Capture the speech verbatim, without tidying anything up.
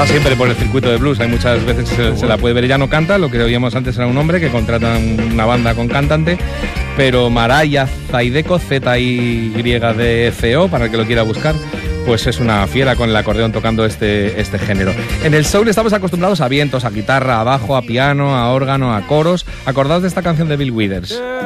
pasa siempre por el circuito de blues, hay muchas veces que se, se la puede ver, ella no canta, lo que oíamos antes era un hombre que contrata una banda con cantante, pero Maraya Zaideco, Z I Y D C O, para el que lo quiera buscar, pues es una fiera con el acordeón tocando este, este género. En el soul estamos acostumbrados a vientos, a guitarra, a bajo, a piano, a órgano, a coros. Acordaos de esta canción de Bill Withers.